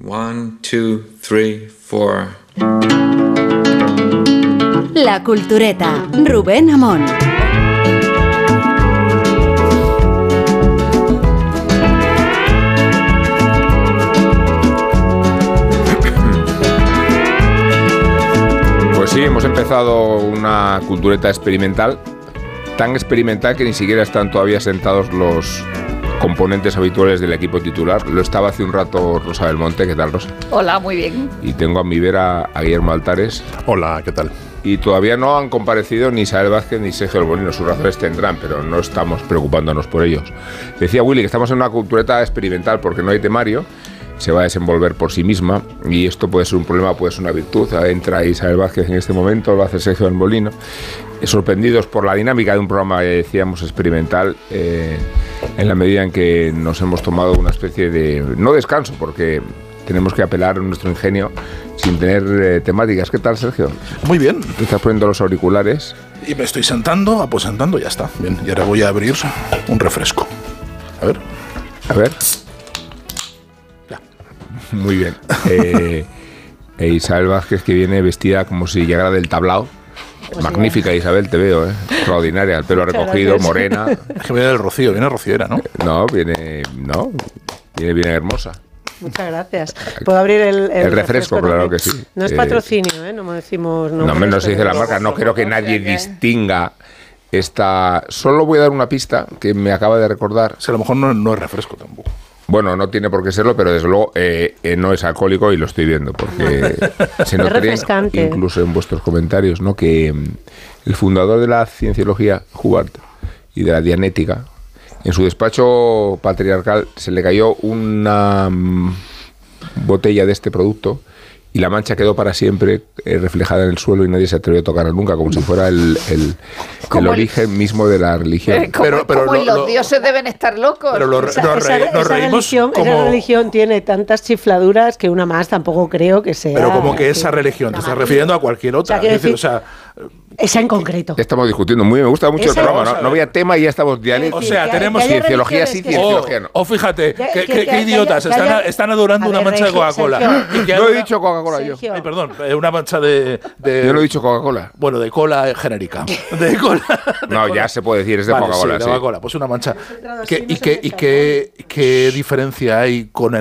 1, 2, 3, 4. La Cultureta, Rubén Amón. Pues sí, hemos empezado una cultureta experimental, tan experimental que ni siquiera están todavía sentados los componentes habituales del equipo titular. Lo estaba hace un rato Rosa del Monte. ¿Qué tal, Rosa? Hola, muy bien. Y tengo a mi vera a Guillermo Altares. Hola, ¿qué tal? Y todavía no han comparecido ni Isabel Vázquez ni Sergio del Molino. Sus razones tendrán, pero no estamos preocupándonos por ellos. Decía Willy que estamos en una cultureta experimental porque no hay temario. Se va a desenvolver por sí misma y esto puede ser un problema, puede ser una virtud. Entra Isabel Vázquez en este momento, lo hace Sergio del Molino. Sorprendidos por la dinámica de un programa, decíamos, experimental, en la medida en que nos hemos tomado una especie de, no descanso, porque tenemos que apelar a nuestro ingenio sin tener temáticas. ¿Qué tal, Sergio? Muy bien. Te estás poniendo los auriculares. Y me estoy sentando, aposentando, ya está. Bien, y ahora voy a abrir un refresco. A ver. A ver. Muy bien. Isabel Vázquez, que viene vestida como si llegara del tablao. Pues magnífica, sí. Isabel, te veo, extraordinaria. El pelo recogido, morena. Es que viene del Rocío, viene rociera, ¿no? Viene bien hermosa. Muchas gracias. ¿Puedo abrir el refresco? Claro que sí. No es patrocinio, no decimos... No se dice la marca. No creo que nadie distinga esta... Solo voy a dar una pista que me acaba de recordar. O sea, a lo mejor no es refresco tampoco. Bueno, no tiene por qué serlo, pero desde luego no es alcohólico y lo estoy viendo, porque se notaría incluso en vuestros comentarios, ¿no? Que el fundador de la cienciología, Hubbard, y de la dianética, en su despacho patriarcal se le cayó una botella de este producto y la mancha quedó para siempre reflejada en el suelo y nadie se atrevió a tocarla nunca, como si fuera el origen mismo de la religión. Pero los dioses deben estar locos. Pero esa religión tiene tantas chifladuras que una más tampoco creo que sea... Pero como que esa religión, te estás refiriendo a cualquier otra. Esa en concreto. Estamos discutiendo muy bien, me gusta mucho el programa, no había tema y ya estamos dialogando. O sea, tenemos cienciología sí, cienciología no. O fíjate, qué idiotas, están adorando una mancha de Coca-Cola. No he dicho Coca-Cola yo. Ay, perdón, una mancha de... Yo no he dicho Coca-Cola. Bueno, de cola genérica. De cola. No, ya se puede decir, es de Coca-Cola. Sí, de Coca-Cola, pues una mancha. ¿Y qué diferencia hay con